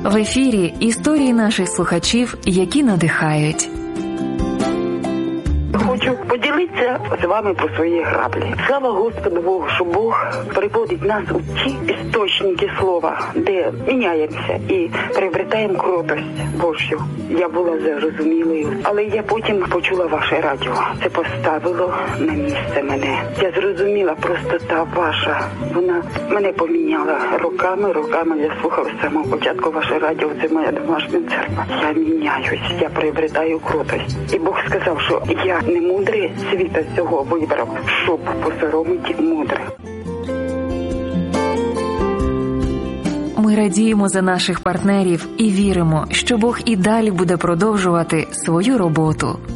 В ефірі історії наших слухачів, які надихають. Хочу поділитися з вами про свої граблі. Слава Господу Богу, що Бог приводить нас у ті істочники слова, де міняємося і приобретаємо кротость Божю. Я була зрозумілою, але я потім почула ваше радіо. Це поставило на місце мене. Я зрозуміла, простота ваша, вона мене поміняла роками. Я слухала з самого початку ваше радіо, це моя домашня церква. Я міняюсь, я приобретаю кротость. І Бог сказав, що я не мудрий світа цього вибрав, щоб посоромити мудрих. Ми радіємо за наших партнерів і віримо, що Бог і далі буде продовжувати свою роботу.